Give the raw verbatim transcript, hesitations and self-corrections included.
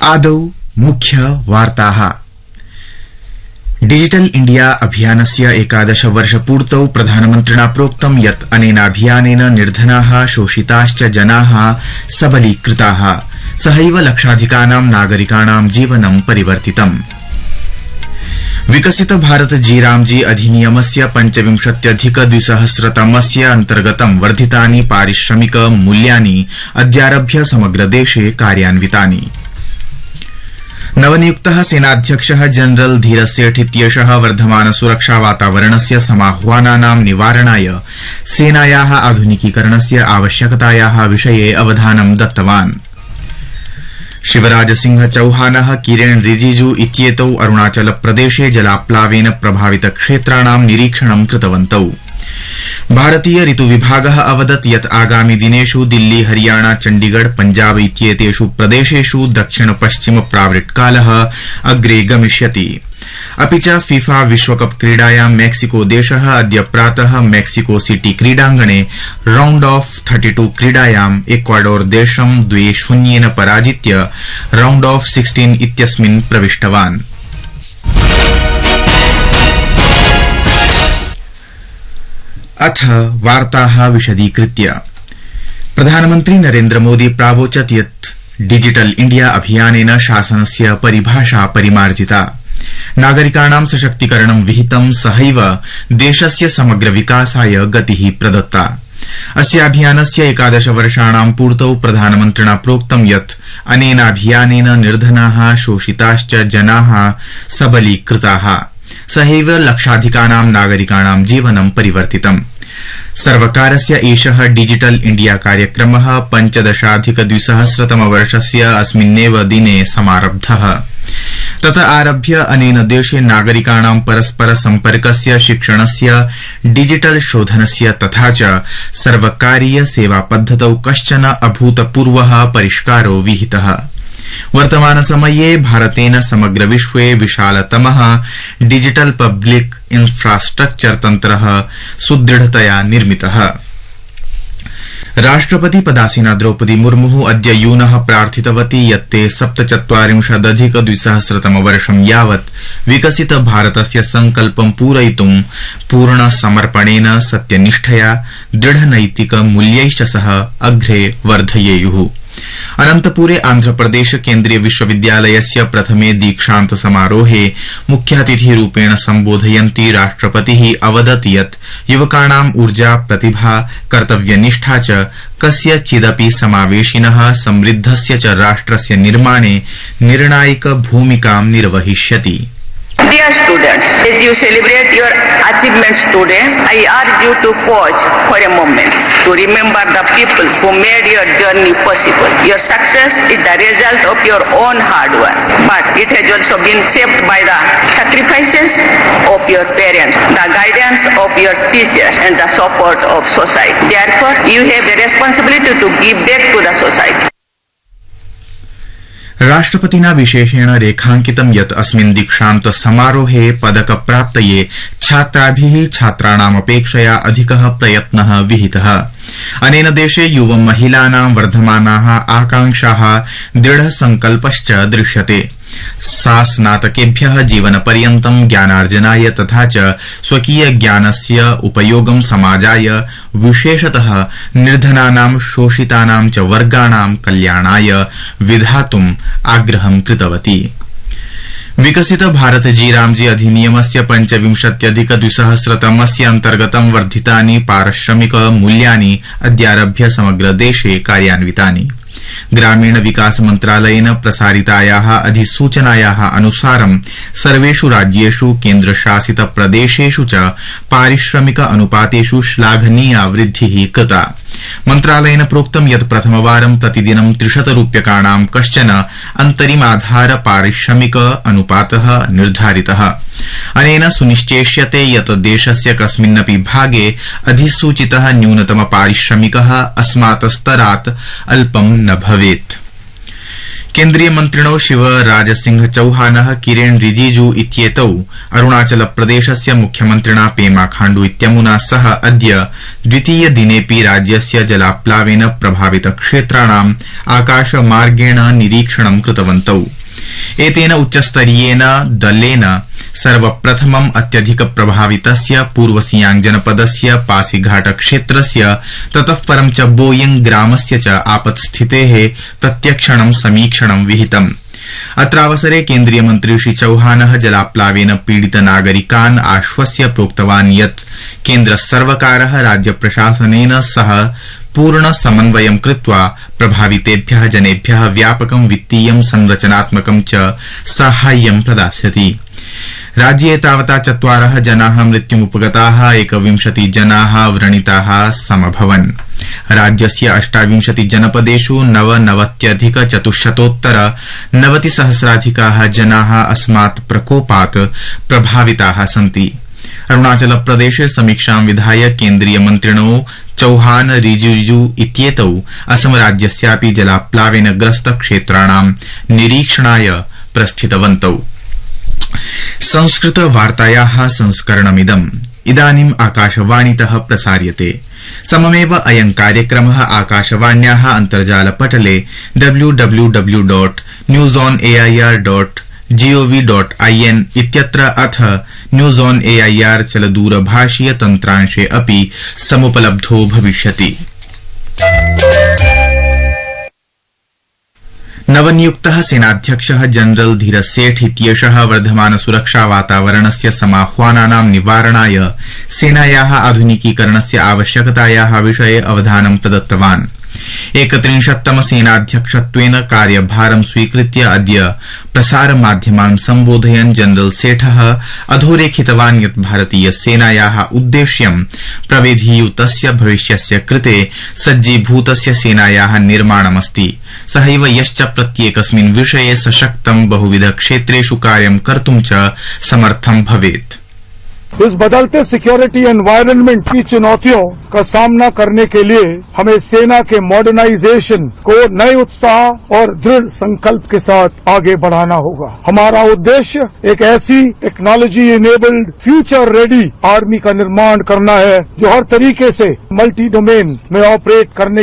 आदौ मुख्य वार्ताः। डिजिटल इंडिया अभियानस्य एकादश वर्षपूर्तौ प्रधानमन्त्रिणा प्रोक्तं यत् अनेन अभियानेन निर्धनाः शोषिताश्च जनाः सबलीकृताः, सहैव लक्षाधिकानां नागरिकाणां जीवनं परिवर्तितम्। विकसित भारत जी रामजी अधिनियमस्य पंचविंशत्यधिक द्विसहस्रतमस्य अंतर्गतं वर्धितानि पारिश्रमिक मूल्यानि अद्यारभ्य समग्र देशे कार्यान्वितानि। नवनियुक्तः सेनाध्यक्षः जनरल धीरसेठ इत्येषः वर्धमान सुरक्षा वातावरणस्य समाह्वानानां निवारणाय सेनायाः आधुनिकीकरणस्य आवश्यकतायाः विषये अवधानं दत्तवान्। शिवराज सिंह चौहानः किरेन रिजिजू इत्येतौ अरुणाचल प्रदेशे जलाप्लावेन प्रभावित क्षेत्राणां निरीक्षणं कृतवन्तौ। भारतीय ऋतु विभागः अवदत् यत् आगामि दिनेषु दिल्ली हरियाणा चण्डीगढ़ पंजाब इत्येतेषु प्रदेशेषु दक्षिण पश्चिम प्रावृट्कालः अग्रे गमिष्यति। अपि च फीफा विश्वकप क्रीडायां मेक्सिको देशः अद्य प्रातः मेक्सिको सिटी क्रीडाङ्गणे राउंड ऑफ थर्टी टू क्रीडायाम् इक्वाडोर देशं द्वे शून्येन पराजित्य राउंड ऑफ सिक्सटीन इत्यस्मिन् प्रविष्टवान्। अथ वार्ताः विशदीकृत्य। प्रधानमन्त्री नरेन्द्र मोदी प्रावोचत् यत् डिजिटल इंडिया अभियानेन शासनस्य परिभाषा परिमार्जिता, नागरिकाणां सशक्तीकरणं विहितं, सहैव देशस्य समग्र विकासाय गतिः प्रदत्ता। अस्य अभियानस्य एकादश वर्षाणां पूर्तौ प्रधानमन्त्रिणा प्रोक्तं यत् अनेन अभियानेन निर्धनाः शोषिताश्च जनाः सबलीकृताः, सहैव लक्षाधिकानां नागरिकाणां जीवनं परिवर्तितम्। सर्वकारस्य एषः डिजिटल इंडिया कार्यक्रमः पंचदशाधिक द्विसहस्रतमवर्षस्य अस्मिन्नेव दिने समारब्धः। तत आरभ्य अनेन देशे नागरिकाणां परस्पर सम्पर्कस्य, शिक्षणस्य, डिजिटल शोधनस्य तथा च सर्वकारीय सेवा पद्धतौ कश्चन अभूतपूर्वः परिष्कारो विहितः। वर्तमान समये भारतेन समग्र विश्वे विशालतमः डिजिटल पब्लिक इंफ्रास्ट्रक्चर तन्त्रः सुदृढतया निर्मितः। राष्ट्रपति पदासीना द्रौपदी मुर्मुः अद्य यूनः प्रार्थितवती यत् ते सप्तचत्वारिंशदधिक द्विसहस्रतमवर्षं यावत् विकसित भारतस्य संकल्पं पूरयितुं पूर्ण समर्पणेन, सत्यनिष्ठया, दृढनैतिक मूल्यैश्च सह अग्रे वर्धयेयुः। अनन्तपुरे आन्ध्रप्रदेश केन्द्रीय विश्वविद्यालयस्य प्रथमे दीक्षान्त समारोहे मुख्यातिथिरूपेण सम्बोधयन्ती राष्ट्रपतिः अवदत् यत् युवकाणां ऊर्जा, प्रतिभा, कर्तव्यनिष्ठा च कस्यचिदपि समावेशिनः समृद्धस्य च राष्ट्रस्य निर्माणे निर्णायक भूमिकां निर्वहिष्यति। Dear students, as you celebrate your achievements today, I urge you to pause for a moment to remember the people who made your journey possible. Your success is the result of your own hard work, but it has also been shaped by the sacrifices of your parents, the guidance of your teachers, and the support of society. Therefore, you have a responsibility to give back to the society. राष्ट्रपतिना विशेषेण रेखांकितं यत् अस्मिन् दीक्षान्त समारोहे पदक प्राप्तये छात्राभिः छात्राणामपेक्षया अधिकः प्रयत्नः विहितः। अनेन देशे युव महिलानां वर्धमानाः आकांक्षाः, दृढ संकल्पश्च दृश्यते। सा स्नातकेभ्यः जीवनपर्यन्तं ज्ञानार्जनाय तथा च स्वकीय ज्ञानस्य उपयोगं समाजाय, विशेषतः निर्धनानां शोषितानां च वर्गाणां कल्याणाय विधातुम् आग्रहं कृतवती। विकसित भारत जी रामजी अधिनियमस्य पंचविंशत्यधिक द्विसहस्रतमस्य अंतर्गतं वर्धितानि पारिश्रमिक मूल्यानि अद्यारभ्य समग्र देशे कार्यान्वितानि। ग्रामीण विकास मंत्रालयेन प्रसारितायाः अधिसूचनायाः अनुसारं सर्वेषु राज्येषु, केन्द्रशासित प्रदेशेषु च पारिश्रमिक अनुपातेषु श्लाघनीया वृद्धिः कृता। मंत्रालयेन प्रोक्तं यत् प्रथमवारं प्रतिदिनं त्रिशत रूप्यकाणां कश्चन अन्तरिमाधार पारिश्रमिक अनुपातः निर्धारितः। अनेन सुनिश्चेष्यते यत् देशस्य कस्मिन्नपि भागे अधिसूचितः न्यूनतम पारिश्रमिकः अस्मात् स्तरात् अल्पं न भवेत्। केन्द्रीय मन्त्रिणो शिवराज सिंह चौहानः किरेन रिजिजू इत्येतौ अरुणाचल प्रदेशस्य मुख्यमन्त्रिणा पेमा खाण्डू इत्यमुना सह अद्य द्वितीय दिनेऽपि राज्यस्य जलाप्लावेन प्रभावित क्षेत्राणाम् आकाशमार्गेण निरीक्षणं कृतवन्तौ। एतेन उच्चस्तरीयेन दलेन सर्वप्रथमम् अत्यधिक प्रभावितस्य पूर्व सियांग जनपदस्य पासीघाट क्षेत्रस्य ततः परं च बोयिंग ग्रामस्य च आपत्स्थितेः प्रत्यक्षणं समीक्षणं विहितम्। अत्रावसरे केन्द्रीय मन्त्री श्री चौहानः जलाप्लावेन पीडित नागरिकान् आश्वस्य प्रोक्तवान् यत् केन्द्र सर्वकारः राज्य प्रशासनेन सह पूर्ण समन्वयं कृत्वा प्रभावितेभ्यः जनेभ्यः व्यापकं वित्तीयं संरचनात्मकं च साहाय्यं प्रदास्यति। राज्ये तावता चत्वारः जनाः मृत्युमुपगताः, एकविंशति जनाः व्रणिताः समभवन्। राज्यस्य अष्टाविंशति जनपदेषु नवनवत्यधिक चतुश्शतोत्तर नवतिसहस्राधिकाः जनाः अस्मात् प्रकोपात् प्रभाविताः सन्ति। अरुणाचल प्रदेशे समीक्षां विधाय केन्द्रीय मन्त्रिणो चौहान रिजिजू इत्येतौ असम राज्यस्यापि जलाप्लावेन ग्रस्त क्षेत्राणां निरीक्षणाय प्रस्थितवन्तौ। संस्कृत वार्तायाः संस्करणमिदम् इदानीम् आकाशवाणीतः प्रसार्यते। सममेव अयं कार्यक्रमः आकाशवाण्याः अन्तर्जालपटले W W W dot news on AIR dot gov dot IN इत्यत्र अथ न्यूज ऑन एआईआर चलदूरभाषीय तन्त्रांशे अपि समुपलब्धो भविष्यति। नवनियुक्तः सेनाध्यक्षः जनरल धीरज सेठ इत्येषः वर्धमान सुरक्षा वातावरणस्य समाह्वानानां निवारणाय सेनायाः आधुनिकीकरणस्य आवश्यकतायाः विषये अवधानं प्रदत्तवान्। एकत्रिंशत्तम सेनाध्यक्षत्वेन कार्यभारं स्वीकृत्य अद्य प्रसारमाध्यमान् सम्बोधयन् जनरल सेठः अधोरेखितवान् यत् भारतीय सेनायाः उद्देश्यं प्रविधियुतस्य भविष्यस्य कृते सज्जीभूतस्य सेनायाः निर्माणमस्ति। सहैव यश्च प्रत्येकस्मिन् विषये सशक्तं बहुविध क्षेत्रेषु कार्यं कर्तुं च समर्थं भवेत्। इस बदलते सिक्योरिटी एनवायरनमेंट की चुनौतियों का सामना करने के लिए हमें सेना के मॉडर्नाइजेशन को नए उत्साह और दृढ़ संकल्प के साथ आगे बढ़ाना होगा। हमारा उद्देश्य एक ऐसी technology enabled future ready army का निर्माण करना है जो हर तरीके से मल्टी डोमेन में ऑपरेट करने